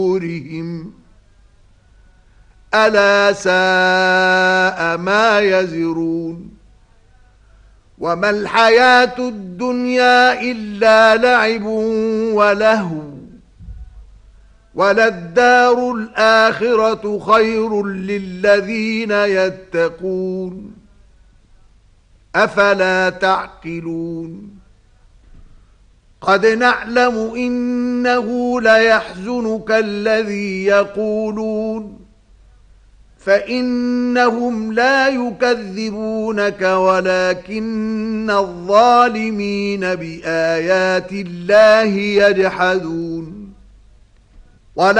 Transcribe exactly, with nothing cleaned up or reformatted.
ظهورهم ألا ساء ما يزرون وما الحياة الدنيا إلا لعب ولهو وللدار الآخرة خير للذين يتقون أفلا تعقلون قد نعلم إنه ليحزنك الذي يقولون فإنهم لا يكذبونك ولكن الظالمين بآيات الله يجحدون